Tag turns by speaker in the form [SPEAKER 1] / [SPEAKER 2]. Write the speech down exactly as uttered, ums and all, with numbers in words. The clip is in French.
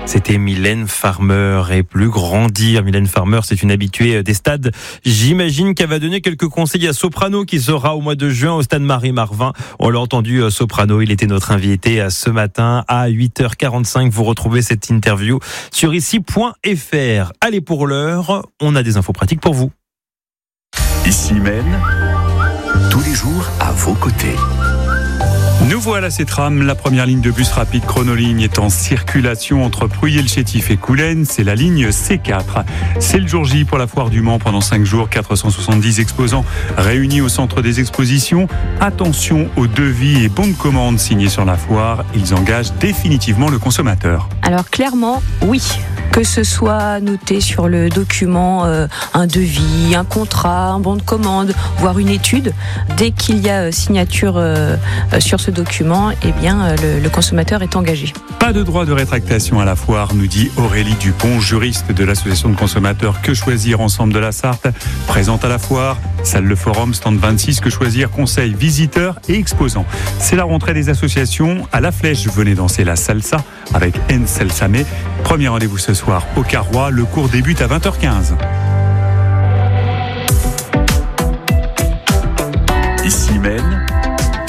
[SPEAKER 1] C'était Mylène Farmer. Et plus grandir, Mylène Farmer, c'est une habituée des stades. J'imagine qu'elle va donner quelques conseils à Soprano qui sera au mois de juin au stade Marie-Marvin. On l'a entendu, Soprano, il était notre invité ce matin à huit heures quarante-cinq. Vous retrouvez cette interview sur ici point f r. Allez, pour l'heure, on a des infos pratiques pour vous.
[SPEAKER 2] Ici Maine, tous les jours à vos côtés.
[SPEAKER 3] Nous voilà ces trams. La première ligne de bus rapide Chronoligne est en circulation entre Pruyé-le-Chétif et Coulennes. C'est la ligne C quatre. C'est le jour J pour la foire du Mans pendant cinq jours. quatre cent soixante-dix exposants réunis au centre des expositions. Attention aux devis et bons de commande signés sur la foire. Ils engagent définitivement le consommateur.
[SPEAKER 4] Alors clairement, oui. Que ce soit noté sur le document euh, un devis, un contrat, un bon de commande, voire une étude, dès qu'il y a euh, signature euh, euh, sur ce document, eh bien, euh, le, le consommateur est engagé.
[SPEAKER 3] Pas de droit de rétractation à la foire, nous dit Aurélie Dupont, juriste de l'association de consommateurs Que Choisir Ensemble de la Sarthe. Présente à la foire, salle Le Forum, stand vingt-six, Que Choisir conseille visiteurs et exposants. C'est la rentrée des associations. À la Flèche, venez danser la salsa avec En Salsamé. Premier rendez-vous ce soir au Carrois. Le cours débute à vingt heures quinze.
[SPEAKER 2] Ici Maine,